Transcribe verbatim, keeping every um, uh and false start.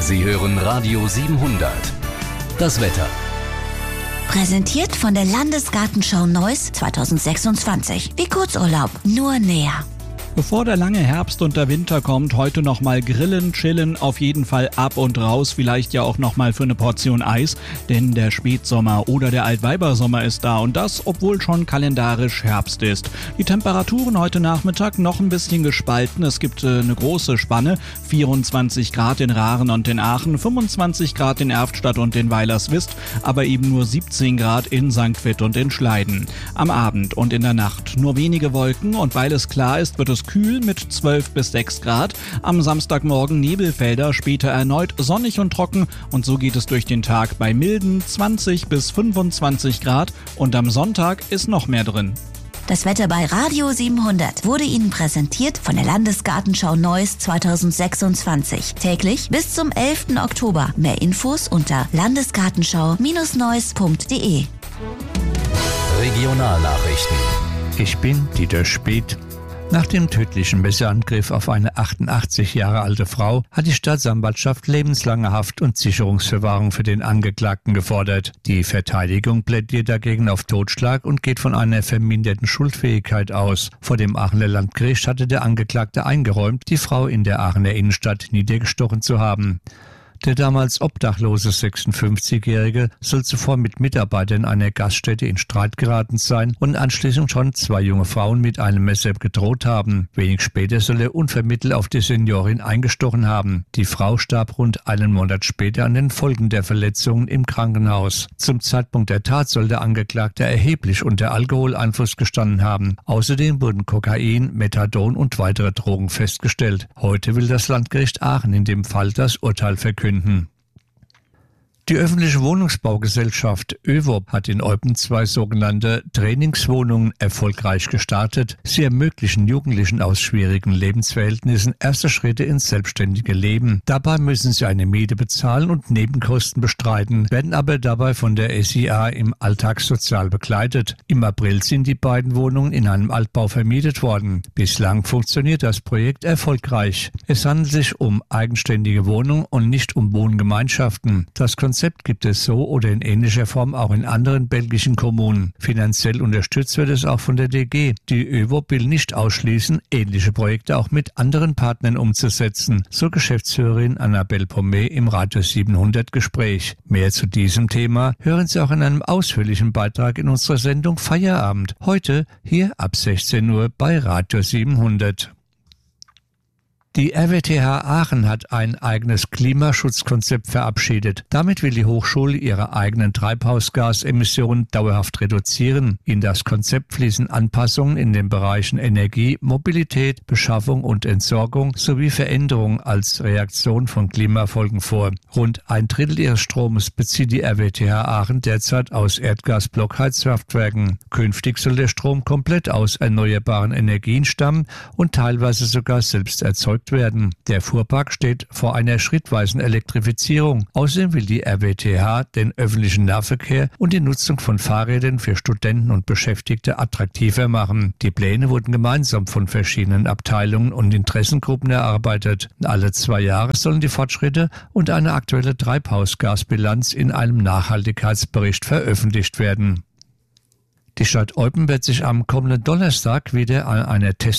Sie hören Radio siebenhundert. Das Wetter. Präsentiert von der Landesgartenschau Neuss zwanzig sechsundzwanzig. Wie Kurzurlaub, nur näher. Bevor der lange Herbst und der Winter kommt, heute nochmal grillen, chillen, auf jeden Fall ab und raus, vielleicht ja auch nochmal für eine Portion Eis, denn der Spätsommer oder der Altweibersommer ist da und das, obwohl schon kalendarisch Herbst ist. Die Temperaturen heute Nachmittag noch ein bisschen gespalten, es gibt äh, eine große Spanne, vierundzwanzig Grad in Rahren und in Aachen, fünfundzwanzig Grad in Erftstadt und in Weilerswist, aber eben nur siebzehn Grad in Sankt Vith und in Schleiden. Am Abend und in der Nacht nur wenige Wolken und weil es klar ist, wird es kühl mit zwölf bis sechs Grad. Am Samstagmorgen Nebelfelder, später erneut sonnig und trocken und so geht es durch den Tag bei milden zwanzig bis fünfundzwanzig Grad und am Sonntag ist noch mehr drin. Das Wetter bei Radio siebenhundert wurde Ihnen präsentiert von der Landesgartenschau Neuss zwanzig sechsundzwanzig. Täglich bis zum elften Oktober. Mehr Infos unter landesgartenschau Neuss punkt de. Regionalnachrichten. Ich bin Dieter Speth. Nach dem tödlichen Messerangriff auf eine achtundachtzig Jahre alte Frau hat die Staatsanwaltschaft lebenslange Haft und Sicherungsverwahrung für den Angeklagten gefordert. Die Verteidigung plädiert dagegen auf Totschlag und geht von einer verminderten Schuldfähigkeit aus. Vor dem Aachener Landgericht hatte der Angeklagte eingeräumt, die Frau in der Aachener Innenstadt niedergestochen zu haben. Der damals obdachlose sechsundfünfzigjährige soll zuvor mit Mitarbeitern einer Gaststätte in Streit geraten sein und anschließend schon zwei junge Frauen mit einem Messer gedroht haben. Wenig später soll er unvermittelt auf die Seniorin eingestochen haben. Die Frau starb rund einen Monat später an den Folgen der Verletzungen im Krankenhaus. Zum Zeitpunkt der Tat soll der Angeklagte erheblich unter Alkoholeinfluss gestanden haben. Außerdem wurden Kokain, Methadon und weitere Drogen festgestellt. Heute will das Landgericht Aachen in dem Fall das Urteil verkünden. Die öffentliche Wohnungsbaugesellschaft ÖWOB hat in Eupen zwei sogenannte Trainingswohnungen erfolgreich gestartet. Sie ermöglichen Jugendlichen aus schwierigen Lebensverhältnissen erste Schritte ins selbstständige Leben. Dabei müssen sie eine Miete bezahlen und Nebenkosten bestreiten, werden aber dabei von der S I A im Alltag sozial begleitet. Im April sind die beiden Wohnungen in einem Altbau vermietet worden. Bislang funktioniert das Projekt erfolgreich. Es handelt sich um eigenständige Wohnungen und nicht um Wohngemeinschaften. Das Konzept gibt es so oder in ähnlicher Form auch in anderen belgischen Kommunen. Finanziell unterstützt wird es auch von der D G. Die ÖWOB will nicht ausschließen, ähnliche Projekte auch mit anderen Partnern umzusetzen, so Geschäftsführerin Annabelle Pommet im Radio siebenhundert Gespräch. Mehr zu diesem Thema hören Sie auch in einem ausführlichen Beitrag in unserer Sendung Feierabend. Heute hier ab sechzehn Uhr bei Radio siebenhundert. Die R W T H Aachen hat ein eigenes Klimaschutzkonzept verabschiedet. Damit will die Hochschule ihre eigenen Treibhausgasemissionen dauerhaft reduzieren. In das Konzept fließen Anpassungen in den Bereichen Energie, Mobilität, Beschaffung und Entsorgung sowie Veränderungen als Reaktion von Klimafolgen vor. Rund ein Drittel ihres Stromes bezieht die R W T H Aachen derzeit aus Erdgas-Blockheizkraftwerken. Künftig soll der Strom komplett aus erneuerbaren Energien stammen und teilweise sogar selbst erzeugt werden. Der Fuhrpark steht vor einer schrittweisen Elektrifizierung. Außerdem will die R W T H den öffentlichen Nahverkehr und die Nutzung von Fahrrädern für Studenten und Beschäftigte attraktiver machen. Die Pläne wurden gemeinsam von verschiedenen Abteilungen und Interessengruppen erarbeitet. Alle zwei Jahre sollen die Fortschritte und eine aktuelle Treibhausgasbilanz in einem Nachhaltigkeitsbericht veröffentlicht werden. Die Stadt Eupen wird sich am kommenden Donnerstag wieder an einer Test